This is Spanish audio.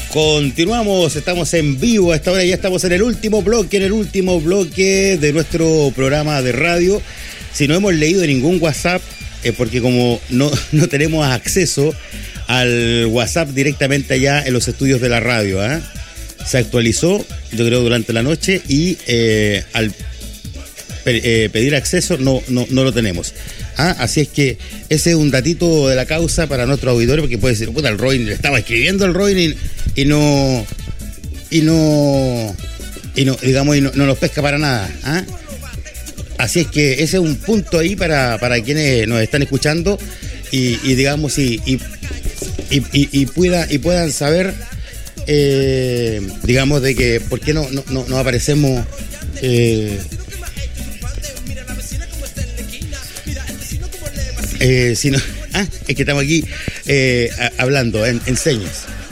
Continuamos, estamos en vivo a esta hora, ya estamos en el último bloque de nuestro programa de radio. Si no hemos leído ningún WhatsApp, es porque como no tenemos acceso al WhatsApp directamente allá en los estudios de la radio, ¿eh? Se actualizó, yo creo, durante la noche y al pedir acceso no lo tenemos. Así es que ese es un datito de la causa para nuestros auditores, porque puede decir, puta, el Roy le estaba escribiendo al Roy y no nos pesca para nada. Así es que ese es un punto ahí para quienes nos están escuchando y digamos puedan saber, digamos, de que por qué no aparecemos. Es que estamos aquí hablando en señas.